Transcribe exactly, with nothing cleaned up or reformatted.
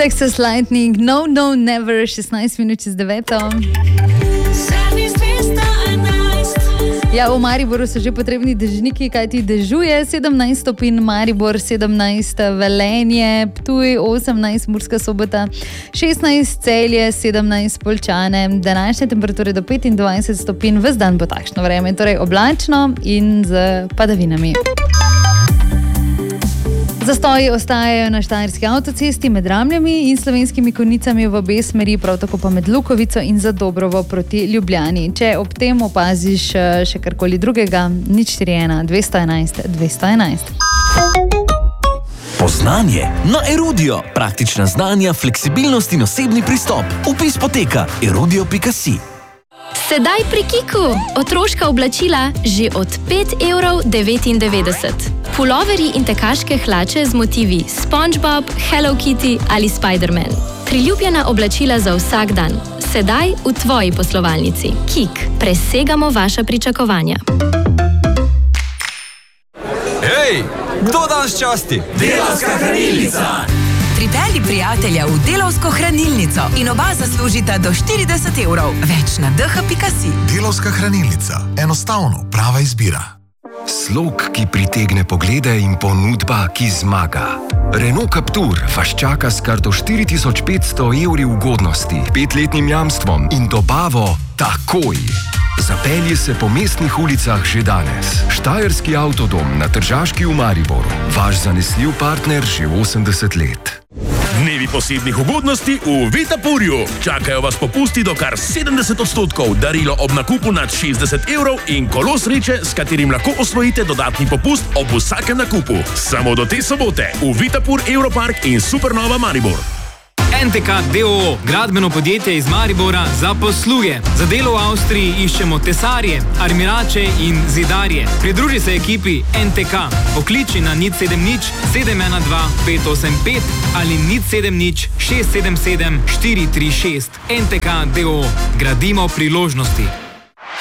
Texas Lightning, no, no, never, šestnajst minut čez deveto. Ja, v Mariboru so že potrebni dežniki, kajti dežuje. Sedemnajst stopinj Maribor, sedemnajst Velenje, Ptuj, osemnajst Murska Sobota, šestnajst Celje, sedemnajst Poljčane. Današnje temperature do petindvajset stopinj, ves dan bo takšno vreme, torej oblačno in z padavinami. Zastoji ostajajo na Štajerski avtocesti med Ramljami in Slovenskimi Konjicami v obe smeri, prav tako pa med Lukovico in Zadobrovo proti Ljubljani. Če ob tem opaziš še karkoli drugega, nič štiri ena dvesto enajst dvesto enajst. Poznanje na Erudio. Praktična znanja, fleksibilnost in osebni pristop. Vpis poteka erudio pika si. Sedaj pri Kiku. Otroška oblačila že od pet evrov devetindevetdeset. Puloveri in tekaške hlače z motivi SpongeBob, Hello Kitty ali Spider-Man. Priljubljena oblačila za vsak dan. Sedaj v tvoji poslovalnici. Kik. Presegamo vaša pričakovanja. Hej, kdo danes časti? Delavska hranilnica! Pripelji prijatelja v Delavsko hranilnico in oba zaslužita do štirideset evrov. Več na d h pika si. Delavska hranilnica. Enostavno, prava izbira. Slog, ki pritegne poglede in ponudba, ki zmaga. Renault Captur vas čaka s kar do štiri tisoč petsto evri ugodnosti, petletnim jamstvom in dobavo takoj. Zapelji se po mestnih ulicah že danes. Štajerski avtodom na Tržaški v Mariboru. Vaš zanesljiv partner že osemdeset let. Dnevi posebnih ugodnosti v Vitapurju. Čakajo vas popusti do kar sedemdeset odstotkov, darilo ob nakupu nad šestdeset evrov in kolo sreče, s katerim lahko osvojite dodatni popust ob vsakem nakupu. Samo do te sobote v Vitapur, Europark in Supernova Maribor. en te ka d o o, gradbeno podjetje iz Maribora za posluge. Za delo v Avstriji iščemo tesarje, armirače in zidarje. Pridruži se ekipi en te ka. Pokliči na nič sedem nič sedem ena dva pet osem pet ali nič sedem nič šest sedem sedem štiri tri šest. en te ka d o o. Gradimo priložnosti.